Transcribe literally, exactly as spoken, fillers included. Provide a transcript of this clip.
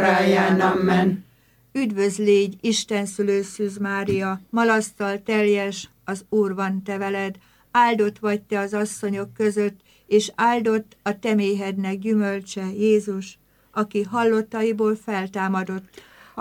óráján. Amen. Üdvözl légy, Isten szülőszűz Mária, malasztal teljes, az Úr van te veled, áldott vagy te az asszonyok között, és áldott a te méhednek gyümölcse, Jézus, aki hallottaiból feltámadott.